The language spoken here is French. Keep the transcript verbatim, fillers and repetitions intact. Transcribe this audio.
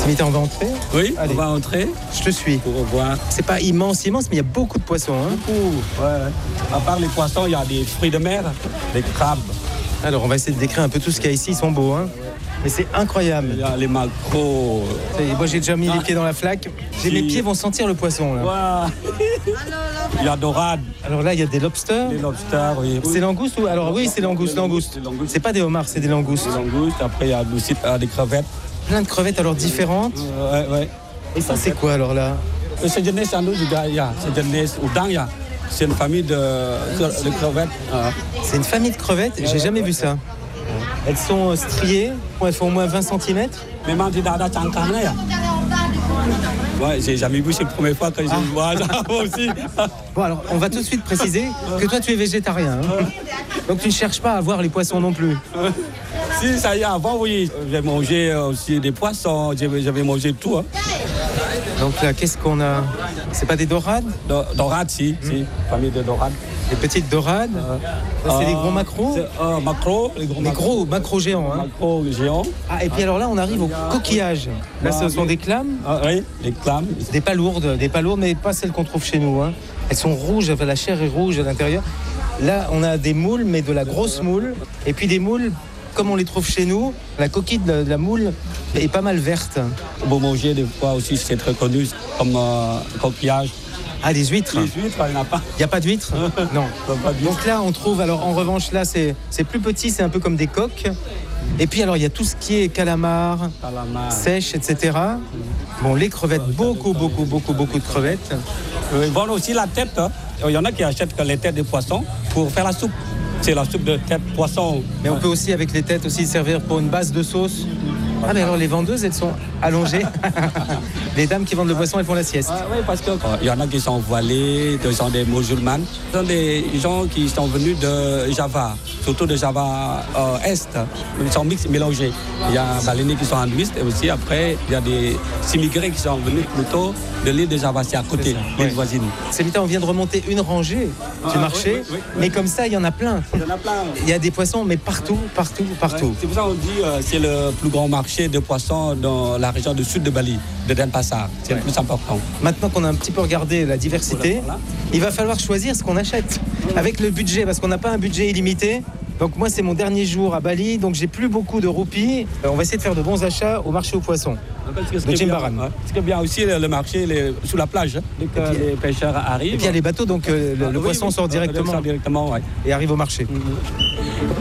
Smita, on va entrer? Oui, allez. On va entrer. Je te suis. Pour revoir. C'est pas immense, immense, mais il y a beaucoup de poissons. Hein. Beaucoup, ouais. À part les poissons, il y a des fruits de mer, des crabes. Alors, on va essayer de décrire un peu tout ce qu'il y a ici. Ils sont beaux, hein. Mais c'est incroyable. Il y a les maquereaux. Moi, j'ai déjà mis les pieds dans la flaque. J'ai, mes pieds vont sentir le poisson, là. Ouais. Il y a dorade. Alors là, il y a des lobsters. Des lobsters, oui. C'est langoustes ou... Alors oui, c'est langoustes, langoustes. langoustes. C'est pas des homards, c'est des langoustes. Des langoustes. Après, il y a aussi des crevettes. Plein de crevettes, alors différentes. Ouais, ouais. Et ça, c'est quoi, alors là? C'est jenis anu juga, ya. C'est jenis udang, ya. C'est une famille de, de crevettes. C'est une famille de crevettes. J'ai jamais vu ça. Elles sont striées. Elles font au moins vingt centimètres. Memang tidak ada cangkangnya, ya. Ouais, j'ai jamais vu, c'est la première fois que je ah. vois ça, moi aussi. Bon, alors, on va tout de suite préciser que toi, tu es végétarien. Hein. Donc, tu ne cherches pas à voir les poissons non plus. Si, ça y est, avant, oui. J'ai mangé aussi des poissons, j'avais mangé tout. Hein. Donc là, qu'est-ce qu'on a? C'est pas des dorades? Do, dorades, si, mmh. si, famille de dorades. Des petites dorades? euh, C'est euh, des gros maquereaux? euh, Macro, les gros les gros macros géants. Hein. Macros géants. Ah, et puis alors là, on arrive aux coquillages. Là, ce sont des clames? Ah, oui, les clames. Des palourdes, des palourdes, mais pas celles qu'on trouve chez nous. Hein. Elles sont rouges, la chair est rouge à l'intérieur. Là, on a des moules, mais de la grosse moule. Et puis des moules, comme on les trouve chez nous, la coquille de la, de la moule est pas mal verte. Vous mangez des fois aussi, c'est très connu, comme euh, coquillage. Ah, les huîtres? Les huîtres, il n'y en a pas. Il n'y a pas d'huîtres? Non. Pas d'huîtres. Donc là, on trouve, alors en revanche, là, c'est, c'est plus petit, c'est un peu comme des coques. Et puis alors, il y a tout ce qui est calamar, calamar. Sèche, et cetera. Bon, les crevettes, beaucoup, beaucoup, beaucoup, beaucoup de crevettes. Ils vendent aussi la tête. Hein. Il y en a qui achètent les têtes de poisson pour faire la soupe. C'est la soupe de tête poisson. Mais on peut aussi, avec les têtes, aussi servir pour une base de sauce. Ah, mais alors les vendeuses, elles sont allongées. Les dames qui vendent le poisson, elles font la sieste. Ah, oui, parce qu'il euh, y en a qui sont voilés, qui sont des musulmans. Ce sont des gens qui sont venus de Java, surtout de Java euh, Est. Ils sont mix, mélangés. Il y a balénies qui sont hindouistes et aussi après, il y a des immigrés qui sont venus plutôt de l'île de Java, c'est à côté, l'île ouais. voisine. Smita, on vient de remonter une rangée ah, du marché, oui, oui, oui, mais oui. comme ça, il y en a plein. Il y en a plein. Il y a des poissons, mais partout, partout, partout. Ouais, c'est pour ça qu'on dit euh, c'est le plus grand marché de poissons dans la région du sud de Bali, de Denpasar. C'est ouais. le plus important. Maintenant qu'on a un petit peu regardé la diversité, voilà. il va falloir choisir ce qu'on achète avec le budget, parce qu'on n'a pas un budget illimité. Donc moi, c'est mon dernier jour à Bali, donc j'ai plus beaucoup de roupies. On va essayer de faire de bons achats au marché aux poissons. De Jimbaran. Ce qui est bien aussi, le marché les, sous la plage, hein, dès que puis, les pêcheurs arrivent. Et puis il y a les bateaux, donc euh, le, ah, le oui, poisson oui, sort directement, sort directement ouais. et arrive au marché. Mm-hmm.